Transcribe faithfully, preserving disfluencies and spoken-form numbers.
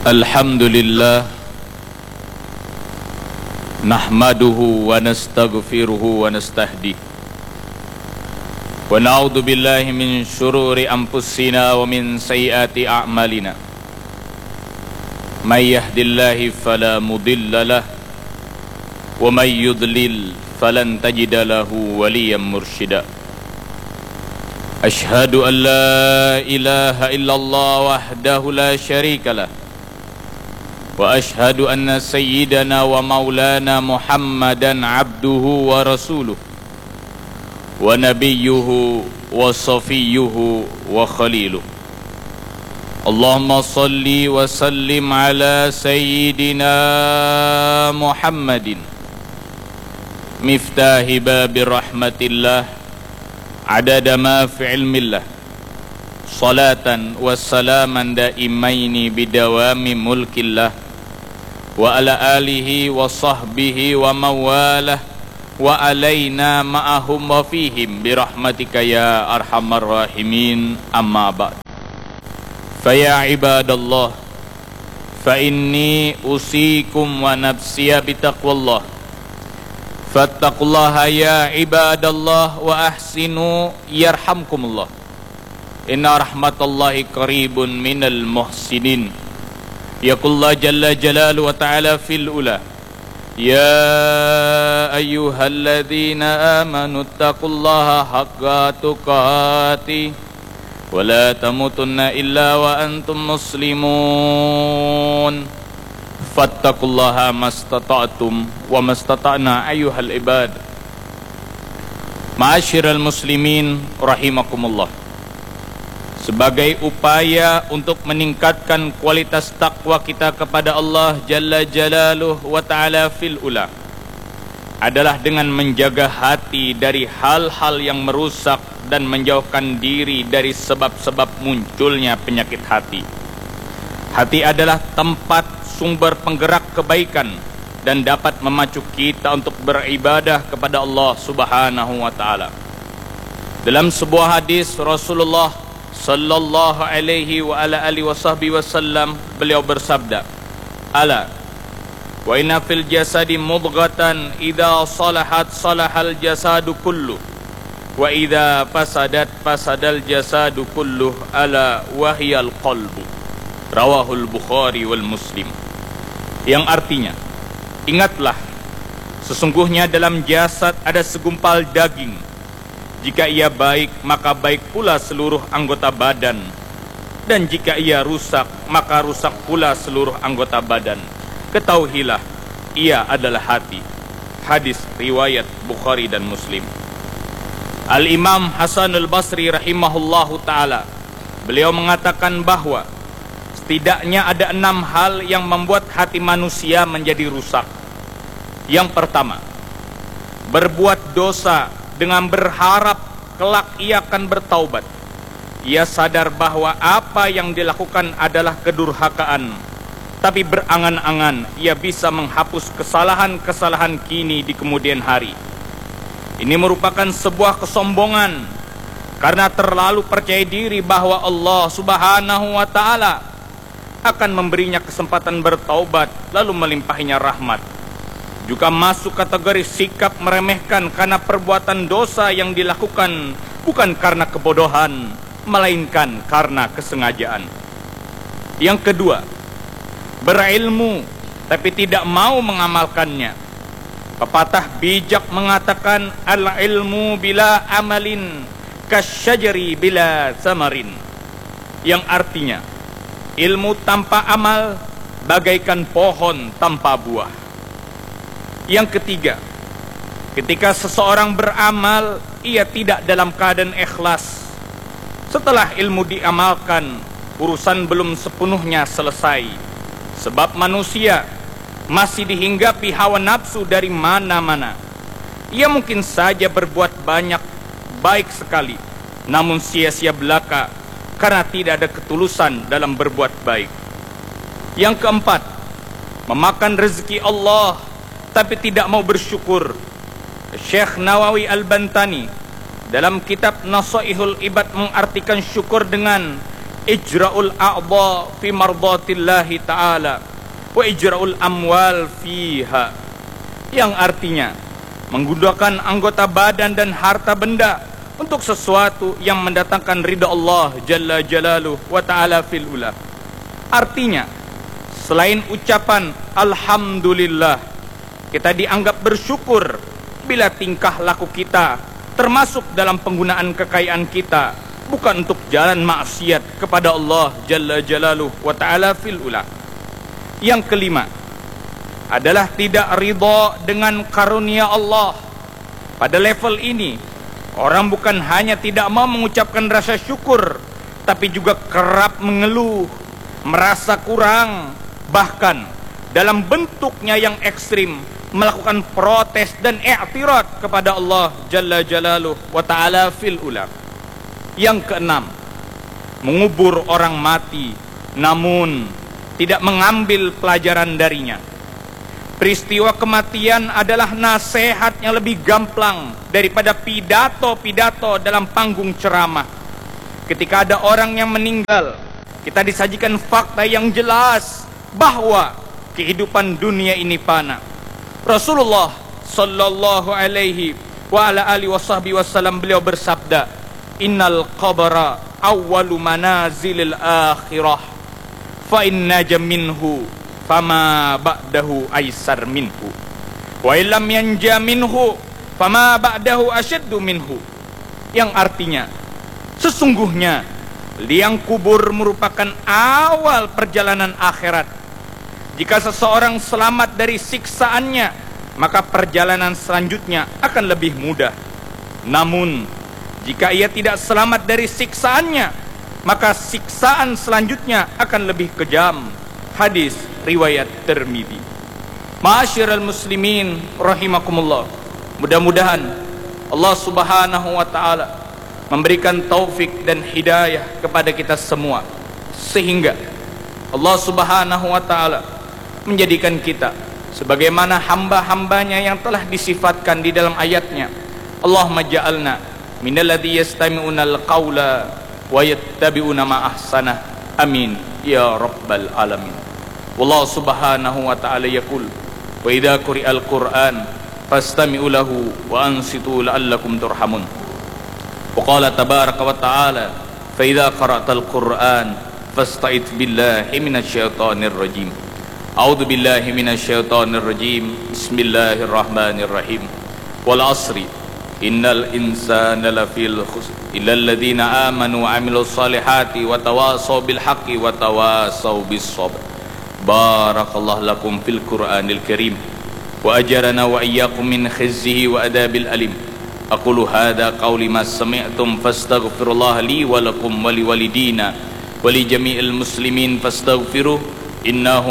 Alhamdulillah nahmaduhu wa nastaghfiruhu wa nastahdi wa na'udzu billahi min syururi anfusina wa min sayyiati a'malina may yahdihillahu fala mudilla lahu wa may yudlil falan tajida lahu waliyyan mursyida. Ashhadu an la ilaha illallah wahdahu la syarika lah wa ashhadu anna sayyidana wa maulana Muhammadan abduhu wa rasuluh wa nabiyyuhu wa safiyyuhu wa khaliluh. Allahumma salli wa sallim ala sayyidina Muhammadin miftahi babi rahmatillah adada ma fi ilmillah salatan wa salaman daimaini bidawami mulkillah wa ala alihi wa sahbihi wa mawalah wa alaina ma'ahum wa fihim birahmatika ya arhamar rahimin. Amma ba'd. Faya ibadallah, fa inni usikum wa nafsiya bitaqwallah. Fattaqullaha ya ibadallah wa ahsinu yarhamkumullah. Inna rahmatallahi qaribun minal muhsinin. Yaqullah jalla jalalu wa ta'ala fil ula. Ya ayyuhalladzina amanu taqullaha haqqa tuqatih wa la tamutunna illa wa antum muslimun. Fattaqullaha mastata'tum wa mastata'na ayyuhal ibad. Ma'asyiral muslimin rahimakumullah. Sebagai upaya untuk meningkatkan kualitas takwa kita kepada Allah Jalla Jalaluh wa Ta'ala fil ula adalah dengan menjaga hati dari hal-hal yang merusak dan menjauhkan diri dari sebab-sebab munculnya penyakit hati. Hati adalah tempat sumber penggerak kebaikan dan dapat memacu kita untuk beribadah kepada Allah Subhanahu wa Ta'ala. Dalam sebuah hadis Rasulullah sallallahu alaihi wa ala alihi wasahbihi wasallam, beliau bersabda, ala wa inna fil jasadi mudghatan idza salahat salahal jasadu kullu wa idza fasadat fasadal jasadu kullu ala wahyal qalbu. Rawahul Bukhari wal Muslim. Yang artinya, ingatlah, sesungguhnya dalam jasad ada segumpal daging. Jika ia baik, maka baik pula seluruh anggota badan. Dan jika ia rusak, maka rusak pula seluruh anggota badan. Ketahuilah, ia adalah hati. Hadis riwayat Bukhari dan Muslim. Al-Imam Hasanul Basri rahimahullahu ta'ala, beliau mengatakan bahwa setidaknya ada enam hal yang membuat hati manusia menjadi rusak. Yang pertama, berbuat dosa dengan berharap kelak ia akan bertaubat. Ia sadar bahwa apa yang dilakukan adalah kedurhakaan, tapi berangan-angan ia bisa menghapus kesalahan-kesalahan kini di kemudian hari. Ini merupakan sebuah kesombongan karena terlalu percaya diri bahwa Allah Subhanahu wa Ta'ala akan memberinya kesempatan bertaubat lalu melimpahinya rahmat. Juga masuk kategori sikap meremehkan karena perbuatan dosa yang dilakukan bukan karena kebodohan, melainkan karena kesengajaan. Yang kedua, berilmu tapi tidak mau mengamalkannya. Pepatah bijak mengatakan, al-ilmu bila amalin kasyajari bila samarin. Yang artinya, ilmu tanpa amal bagaikan pohon tanpa buah. Yang ketiga, ketika seseorang beramal, ia tidak dalam keadaan ikhlas. Setelah ilmu diamalkan, urusan belum sepenuhnya selesai. Sebab manusia masih dihinggapi hawa nafsu dari mana-mana. Ia mungkin saja berbuat banyak baik sekali, namun sia-sia belaka karena tidak ada ketulusan dalam berbuat baik. Yang keempat, memakan rezeki Allah tapi tidak mau bersyukur. Syekh Nawawi Al-Bantani dalam kitab Nasaihul Ibad mengartikan syukur dengan ijra'ul a'dha fi mardatillahi ta'ala wa ijra'ul amwal fiha, yang artinya menggunakan anggota badan dan harta benda untuk sesuatu yang mendatangkan ridha Allah Jalla Jalaluhu wa ta'ala fil ula. Artinya, selain ucapan Alhamdulillah, kita dianggap bersyukur bila tingkah laku kita, termasuk dalam penggunaan kekayaan kita, bukan untuk jalan maksiat kepada Allah Jalla Jalaluhu wa ta'ala fil ula. Yang kelima adalah tidak ridha dengan karunia Allah. Pada level ini, orang bukan hanya tidak mau mengucapkan rasa syukur, tapi juga kerap mengeluh, merasa kurang, bahkan dalam bentuknya yang ekstrim melakukan protes dan i'tirad kepada Allah Jalla Jalaluhu wa ta'ala fil ula. Yang keenam, mengubur orang mati namun tidak mengambil pelajaran darinya. Peristiwa kematian adalah nasihat yang lebih gamblang daripada pidato-pidato dalam panggung ceramah. Ketika ada orang yang meninggal, kita disajikan fakta yang jelas bahwa kehidupan dunia ini fana. Rasulullah sallallahu alaihi wa ala alihi wasahbihi wasallam beliau bersabda, "Innal qabra awwalu manazilil akhirah, fa inna jaminhu fama ba'dahu aisar minhu, wa illam yanja minhu fama ba'dahu asyaddu minhu." Yang artinya, sesungguhnya liang kubur merupakan awal perjalanan akhirat. Jika seseorang selamat dari siksaannya, maka perjalanan selanjutnya akan lebih mudah. Namun jika ia tidak selamat dari siksaannya, maka siksaan selanjutnya akan lebih kejam. Hadis riwayat Tirmidzi. Ma'asyiral muslimin rahimakumullah. Mudah-mudahan Allah Subhanahu wa taala memberikan taufik dan hidayah kepada kita semua, sehingga Allah Subhanahu wa taala menjadikan kita sebagaimana hamba-hambanya yang telah disifatkan di dalam ayatnya. Allahumma ja'alna minalladzi yastami'unal qawla wa yattabi'una ma ahsanah. Amin ya rabbal alamin. Wallahu subhanahu wa ta'ala yaqul, wa idza quri'al qur'an fastami'u lahu wa ansitu la'allakum turhamun. Wa qala tabaraka wa ta'ala, fa idza qara'tal qur'an fasta'id billahi minasyaitonir rajim. A'udzu billahi minasyaitonir rajim. Bismillahirrahmanirrahim. Wal 'asri innal insana lafil khusr illal ladzina amanu wa 'amilus solihati wa tawasaw bil haqqi wa tawasaw bis sabr. Barakallahu lakum fil Qur'anil Karim wa ajarana wa iyyakum min khizyihi wa adabil alim. Aqulu hadza qawli ma sami'tum fastaghfirullaha li wa lakum wa liwalidina wa li jami'il muslimin fastaghfiruh innahu